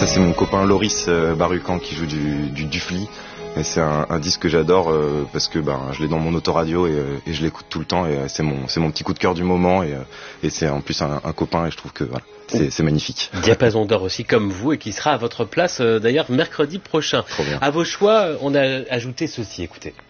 c'est mon copain Loris Barucan qui joue du Dufli. Et c'est un disque que j'adore parce que je l'ai dans mon autoradio et je l'écoute tout le temps et c'est mon petit coup de cœur du moment et c'est en plus un copain et je trouve que voilà, c'est magnifique. Diapason d'or aussi comme vous et qui sera à votre place d'ailleurs mercredi prochain. Trop bien. À vos choix, on a ajouté ceci, écoutez.